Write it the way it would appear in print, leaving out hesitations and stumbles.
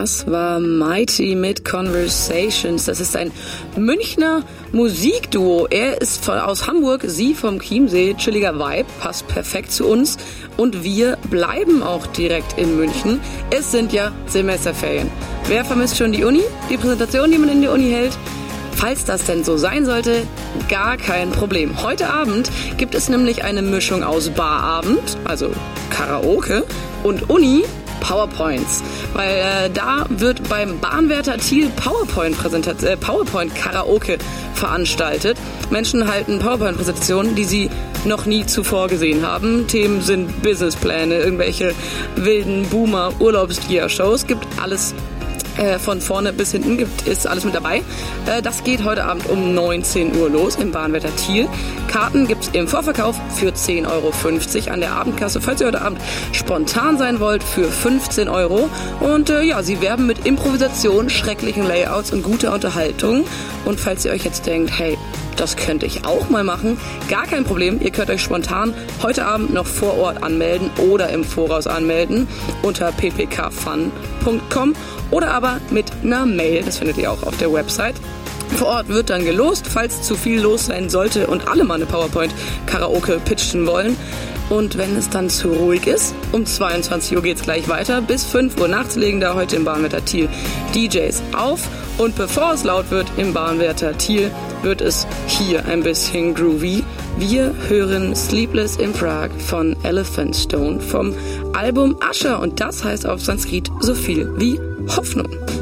Das war Mighty mit Conversations. Das ist ein Münchner Musikduo. Er ist aus Hamburg, sie vom Chiemsee. Chilliger Vibe, passt perfekt zu uns. Und wir bleiben auch direkt in München. Es sind ja Semesterferien. Wer vermisst schon die Uni? Die Präsentation, die man in der Uni hält? Falls das denn so sein sollte, gar kein Problem. Heute Abend gibt es nämlich eine Mischung aus Barabend, also Karaoke, und Uni, PowerPoints. Weil da wird beim Bahnwärter Thiel PowerPoint Karaoke veranstaltet. Menschen halten PowerPoint-Präsentationen, die sie noch nie zuvor gesehen haben. Themen sind Businesspläne, irgendwelche wilden Boomer-Urlaubsgear-Shows. Gibt alles von vorne bis hinten, ist alles mit dabei. Das geht heute Abend um 19 Uhr los im Bahnwärter Thiel. Karten gibt's im Vorverkauf für 10,50 € an der Abendkasse. Falls ihr heute Abend spontan sein wollt, für 15 €. Und sie werben mit Improvisation, schrecklichen Layouts und guter Unterhaltung. Und falls ihr euch jetzt denkt, hey, das könnte ich auch mal machen, gar kein Problem. Ihr könnt euch spontan heute Abend noch vor Ort anmelden oder im Voraus anmelden unter ppkfun.com oder aber mit einer Mail. Das findet ihr auch auf der Website. Vor Ort wird dann gelost, falls zu viel los sein sollte und alle mal eine PowerPoint-Karaoke pitchen wollen. Und wenn es dann zu ruhig ist, um 22 Uhr geht's gleich weiter, bis 5 Uhr nachts legen da heute im Bahnwärter Thiel DJs auf. Und bevor es laut wird im Bahnwärter Thiel, wird es hier ein bisschen groovy. Wir hören Sleepless in Prague von Elephant Stone vom Album Usher. Und das heißt auf Sanskrit so viel wie Hoffnung.